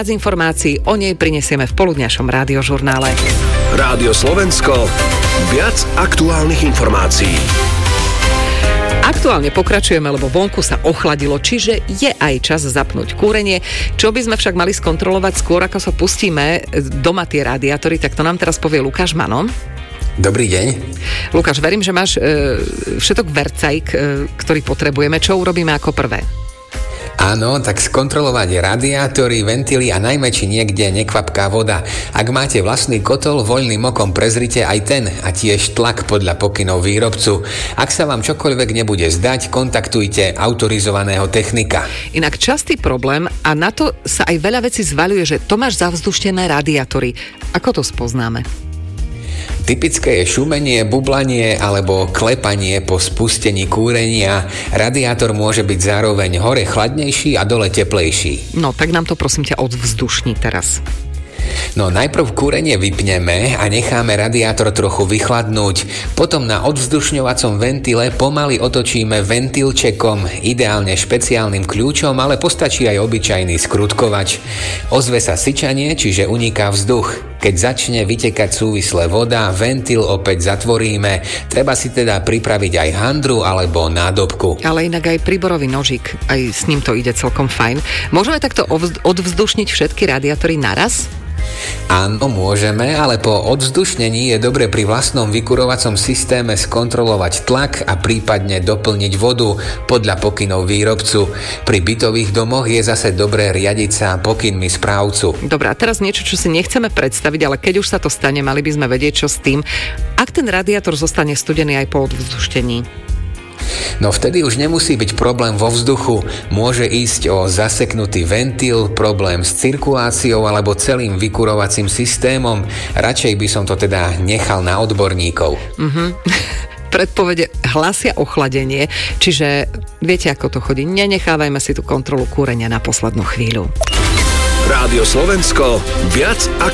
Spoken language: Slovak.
Viac informácií o nej prinesieme v poludňašom rádiožurnále. Rádio Slovensko, viac aktuálnych informácií. Aktuálne pokračujeme, lebo vonku sa ochladilo, čiže je aj čas zapnúť kúrenie. Čo by sme však mali skontrolovať skôr, ako sa pustíme doma tie radiátory, tak to nám teraz povie Lukáš Mano. Dobrý deň. Lukáš, verím, že máš všetok vercajk, ktorý potrebujeme. Čo urobíme ako prvé? Áno, tak skontrolovať radiátory, ventily a najmä, či niekde nekvapká voda. Ak máte vlastný kotol, voľným okom prezrite aj ten a tiež tlak podľa pokynov výrobcu. Ak sa vám čokoľvek nebude zdať, kontaktujte autorizovaného technika. Inak častý problém, a na to sa aj veľa vecí zvaľuje, že to máš zavzduštené radiátory. Ako to spoznáme? Typické je šumenie, bublanie alebo klepanie po spustení kúrenia. Radiátor môže byť zároveň hore chladnejší a dole teplejší. No, tak nám to prosím ťa odvzdušni teraz. No najprv kúrenie vypneme a necháme radiátor trochu vychladnúť. Potom na odvzdušňovacom ventile pomaly otočíme ventilčekom, ideálne špeciálnym kľúčom, ale postačí aj obyčajný skrutkovač. Ozve sa syčanie, čiže uniká vzduch. Keď začne vytekať súvisle voda, ventil opäť zatvoríme. Treba si teda pripraviť aj handru alebo nádobku. Ale inak aj príborový nožík, aj s ním to ide celkom fajn. Môžeme takto odvzdušniť všetky radiátory naraz? Áno, môžeme, ale po odvzdušnení je dobre pri vlastnom vykurovacom systéme skontrolovať tlak a prípadne doplniť vodu podľa pokynov výrobcu. Pri bytových domoch je zase dobré riadiť sa pokynmi správcu. Dobre, a teraz niečo, čo si nechceme predstaviť, ale keď už sa to stane, mali by sme vedieť, čo s tým. Ak ten radiátor zostane studený aj po odvzduštení? No vtedy už nemusí byť problém vo vzduchu. Môže ísť o zaseknutý ventil, problém s cirkuláciou alebo celým vykurovacím systémom. Radšej by som to teda nechal na odborníkov. Predpovede hlásia ochladenie, čiže viete, ako to chodí. Nenechávajme si tú kontrolu kúrenia na poslednú chvíľu. Rádio Slovensko, viac